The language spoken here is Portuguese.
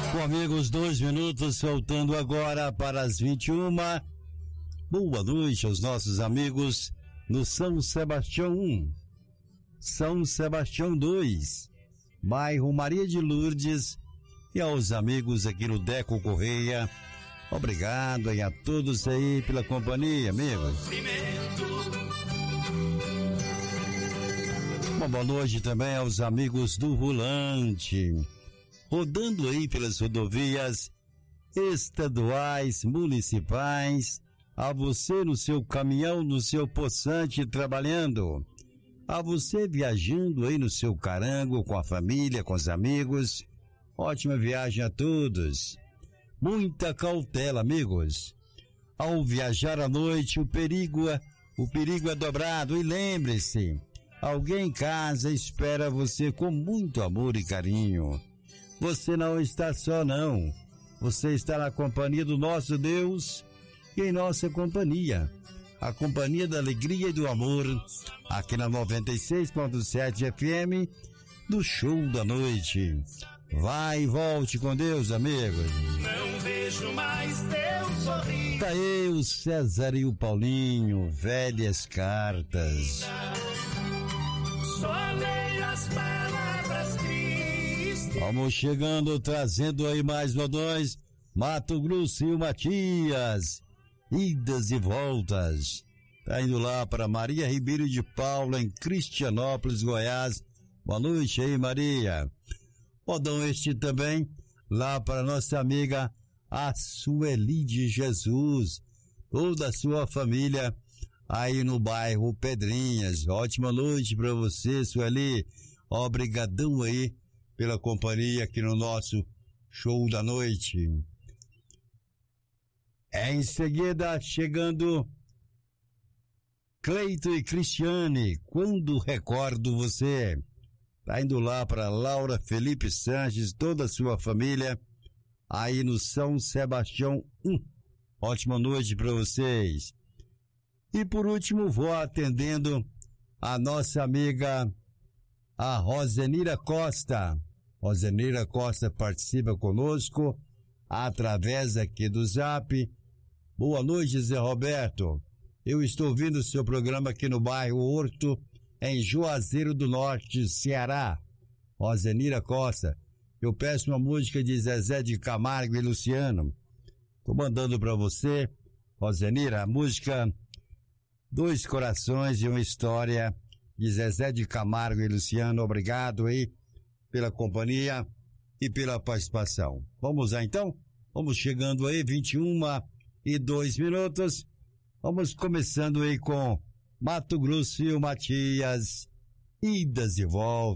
Bom, amigos, 2 minutos faltando agora para as 21. Boa noite aos nossos amigos no São Sebastião 1, São Sebastião 2, bairro Maria de Lourdes, e aos amigos aqui no Deco Correia. Obrigado aí a todos aí pela companhia, amigos. Uma boa noite também aos amigos do Volante, rodando aí pelas rodovias estaduais, municipais, a você no seu caminhão, no seu poçante trabalhando, a você viajando aí no seu carango com a família, com os amigos. Ótima viagem a todos. Muita cautela, amigos. Ao viajar à noite, o perigo é dobrado. E lembre-se, alguém em casa espera você com muito amor e carinho. Você não está só, não. Você está na companhia do nosso Deus e em nossa companhia. A companhia da alegria e do amor, aqui na 96.7 FM, do Show da Noite. Vai e volte com Deus, amigos. Não vejo mais teu sorriso. Tá aí o César e o Paulinho, velhas cartas. Só leio as palavras tristes. Vamos chegando, trazendo aí mais modões. Mato Grosso e o Matias, idas e voltas. Tá indo lá para Maria Ribeiro de Paula, em Cristianópolis, Goiás. Boa noite aí, Maria. Modão este também, lá para nossa amiga, a Sueli de Jesus. Toda a sua família aí no bairro Pedrinhas. Ótima noite para você, Sueli. Obrigadão aí pela companhia aqui no nosso Show da Noite. Em seguida, chegando Cleito e Cristiane, quando recordo você. Tá indo lá para Laura Felipe Sanches, toda a sua família, aí no São Sebastião 1. Ótima noite para vocês. E por último, vou atendendo a nossa amiga, a Rosenira Costa. Rosenira Costa participa conosco através aqui do Zap. Boa noite, Zé Roberto. Eu estou ouvindo o seu programa aqui no bairro Horto, em Juazeiro do Norte, Ceará. Rosenira Costa. Eu peço uma música de Zezé de Camargo e Luciano. Tô mandando para você, Rosenira, a música Dois Corações e uma História, de Zezé de Camargo e Luciano. Obrigado aí pela companhia e pela participação. Vamos lá então? Vamos chegando aí, 21:02. Vamos começando aí com Mato Grosso e o Matias, idas e voltas.